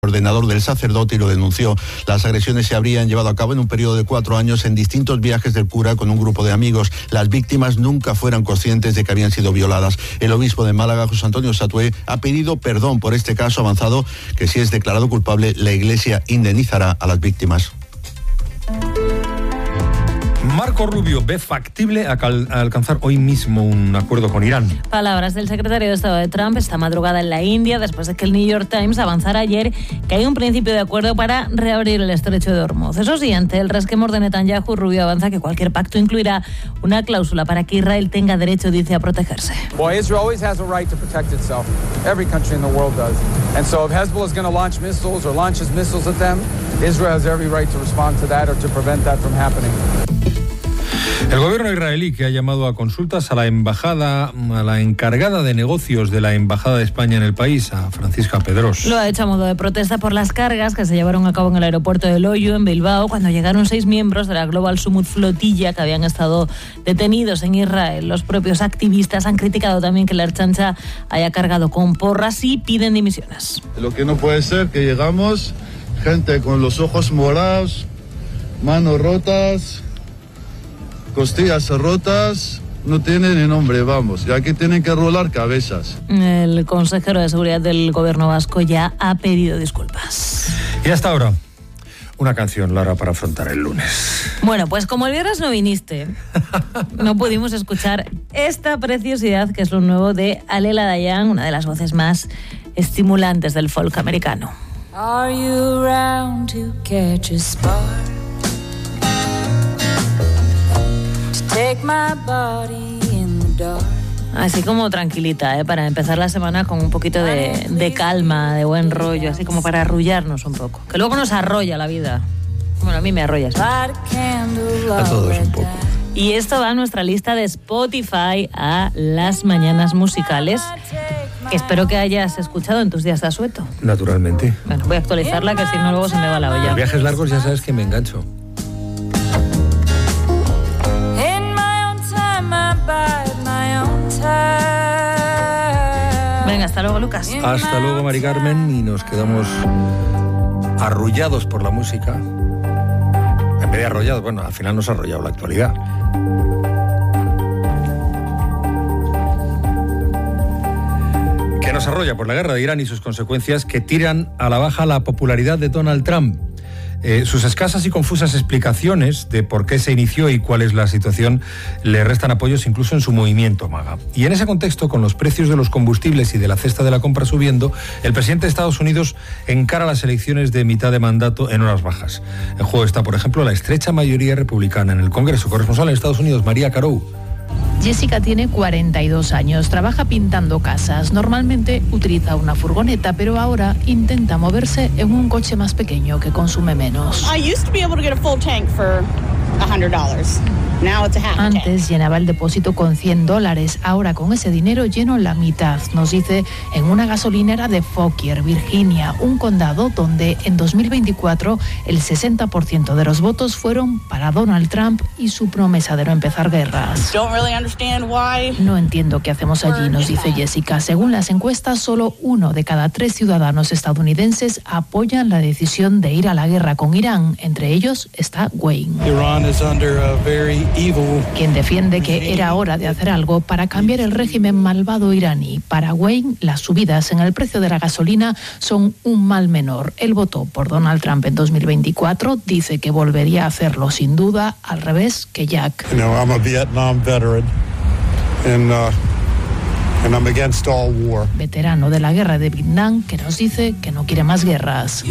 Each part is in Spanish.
ordenador del sacerdote y lo denunció. Las agresiones se habrían llevado a cabo en un periodo de 4 años en distintos viajes del cura con un grupo de amigos. Las víctimas nunca fueron conscientes de que habían sido violadas. El obispo de Málaga, José Antonio Satué, ha pedido perdón por este caso, avanzado que si es declarado culpable, la Iglesia indemnizará a las víctimas. Marco Rubio ve factible alcanzar hoy mismo un acuerdo con Irán. Palabras del secretario de Estado de Trump esta madrugada en la India, después de que el New York Times avanzara ayer que hay un principio de acuerdo para reabrir el estrecho de Hormuz. Eso sí, ante el resquemor de Netanyahu, Rubio avanza que cualquier pacto incluirá una cláusula para que Israel tenga derecho, dice, a protegerse. Well, Israel always has a right to protect itself. Every country in the world does. And so if Hezbollah is going to launch missiles or launches missiles at them, Israel has every right to respond to that or to prevent that from happening. El gobierno israelí, que ha llamado a consultas a la encargada de negocios de la Embajada de España en el país, a Francisca Pedrós. Lo ha hecho a modo de protesta por las cargas que se llevaron a cabo en el aeropuerto de Loiu, en Bilbao, cuando llegaron 6 miembros de la Global Summit Flotilla que habían estado detenidos en Israel. Los propios activistas han criticado también que la Ertzaintza haya cargado con porras y piden dimisiones. Lo que no puede ser que llegamos, gente con los ojos morados, manos rotas, costillas rotas, no tienen ni nombre, vamos, ya que tienen que rolar cabezas. El consejero de Seguridad del Gobierno vasco ya ha pedido disculpas. Y hasta ahora, una canción, Lara, para afrontar el lunes. Bueno, pues como el viernes no viniste, no pudimos escuchar esta preciosidad que es lo nuevo de Alela Dayan, una de las voces más estimulantes del folk americano. Are you around to catch a spark? Take my body in the dark. Así como tranquilita, para empezar la semana con un poquito de calma, de buen rollo, así como para arrullarnos un poco. Que luego nos arrolla la vida. Bueno, a mí me arrolla. A todos un poco. Y esto va a nuestra lista de Spotify, a las mañanas musicales, que espero que hayas escuchado en tus días de asueto. Naturalmente. Bueno, voy a actualizarla, que si no luego se me va la olla. Los viajes largos ya sabes que me engancho. Venga, hasta luego, Lucas. Hasta luego, Mari Carmen, y nos quedamos arrullados por la música. En vez de arrollados, bueno, al final nos ha arrollado la actualidad. Que nos arrolla por la guerra de Irán y sus consecuencias que tiran a la baja la popularidad de Donald Trump. Sus escasas y confusas explicaciones de por qué se inició y cuál es la situación le restan apoyos incluso en su movimiento MAGA. Y en ese contexto, con los precios de los combustibles y de la cesta de la compra subiendo, el presidente de Estados Unidos encara las elecciones de mitad de mandato en horas bajas. En juego está, por ejemplo, la estrecha mayoría republicana en el Congreso. Corresponsal en Estados Unidos, María Carou. Jessica tiene 42 años, trabaja pintando casas. Normalmente utiliza una furgoneta, pero ahora intenta moverse en un coche más pequeño que consume menos. Antes llenaba el depósito con $100, ahora con ese dinero lleno la mitad, nos dice en una gasolinera de Fauquier, Virginia, un condado donde en 2024 el 60% de los votos fueron para Donald Trump y su promesa de no empezar guerras. No entiendo qué hacemos allí, nos dice Jessica. Según las encuestas, solo 1 de cada 3 ciudadanos estadounidenses apoyan la decisión de ir a la guerra con Irán. Entre ellos está Wayne, quien defiende que era hora de hacer algo para cambiar el régimen malvado iraní. Para Wayne, las subidas en el precio de la gasolina son un mal menor. Él votó por Donald Trump en 2024, dice que volvería a hacerlo sin duda, al revés que Jack. I'm a Vietnam veteran and I'm against all war. Veterano de la guerra de Vietnam, que nos dice que no quiere más guerras.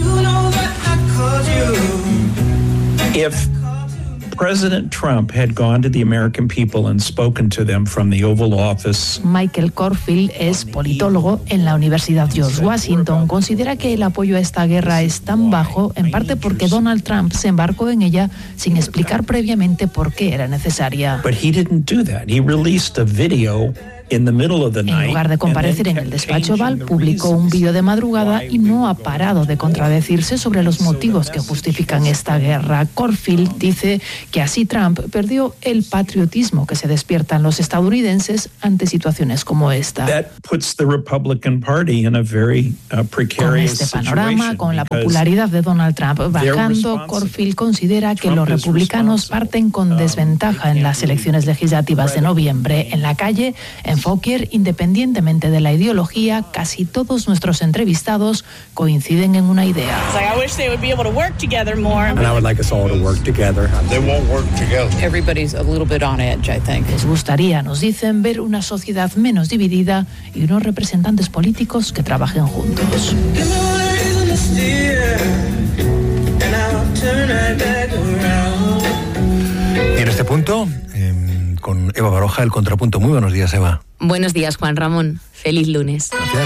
If President Trump had gone to the American people and spoken to them from the Oval Office. Michael Corfield es politólogo en la Universidad George Washington. Considera que el apoyo a esta guerra es tan bajo, en parte porque Donald Trump se embarcó en ella sin explicar previamente por qué era necesaria. But he didn't do that. He released a video in the middle of the En night. lugar de comparecer en el despacho Oval, publicó un vídeo de madrugada y no ha parado de contradecirse sobre los motivos que justifican esta guerra. Corfield dice que así Trump perdió el patriotismo que se despierta en los estadounidenses ante situaciones como esta. That puts the Republican Party in a very Con precarious este panorama, situation con la because popularidad de Donald Trump bajando, Corfield considera que los republicanos parten con desventaja en las elecciones legislativas de noviembre. En la calle, en Fauquier, independientemente de la ideología, casi todos nuestros entrevistados coinciden en una idea. And I would like us all to work together. They won't work together. Everybody's a little bit on edge, I think. Les gustaría, nos dicen, ver una sociedad menos dividida y unos representantes políticos que trabajen juntos. Y en este punto, con Eva Baroja, el contrapunto. Muy buenos días, Eva. Buenos días, Juan Ramón. Feliz lunes. Gracias.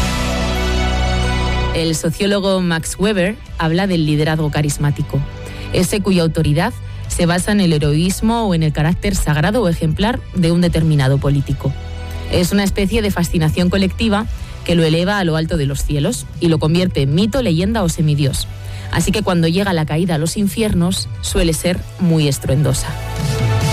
El sociólogo Max Weber habla del liderazgo carismático, ese cuya autoridad se basa en el heroísmo o en el carácter sagrado o ejemplar de un determinado político. Es una especie de fascinación colectiva que lo eleva a lo alto de los cielos y lo convierte en mito, leyenda o semidios. Así que cuando llega la caída a los infiernos suele ser muy estruendosa.